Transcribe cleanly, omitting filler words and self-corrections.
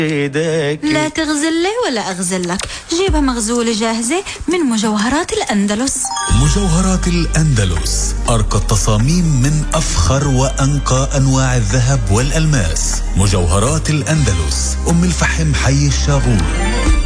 لا تغزل لي ولا أغزل لك، جيبها مغزولة جاهزة من مجوهرات الأندلس. مجوهرات الأندلس، أرقى التصاميم من أفخر وأنقى أنواع الذهب والألماس. مجوهرات الأندلس، أم الفحم، حي الشاغور.